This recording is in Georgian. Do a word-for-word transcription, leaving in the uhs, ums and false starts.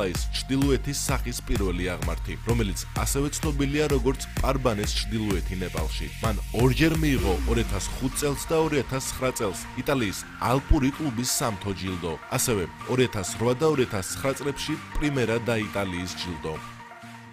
ჰიმალაის ჩრდილოეთის სახის პირველი აღმართი, რომელიც ასევე ცნობილია როგორც პარბანეს ჩრდილოეთი ნეპალში. მან ორჯერ მიიღო ორი ათას ხუთ წელს და ორი ათას ცხრა წელს იტალიის ალპური კლუბის სამთო ჯილდო, ასევე ორი ათას რვა და ორი ათას ცხრა წლებში პრიმერა და იტალიის ჯილდო.